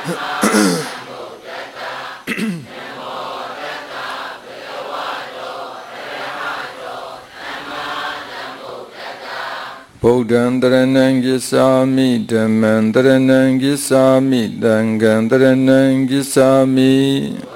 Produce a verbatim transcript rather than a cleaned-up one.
ဗုဒ္ဓံတရဏံဂစ္ဆာမိဓမ္မံတရဏံဂစ္ဆာမိသံဃံတရဏံဂစ္ဆာမိ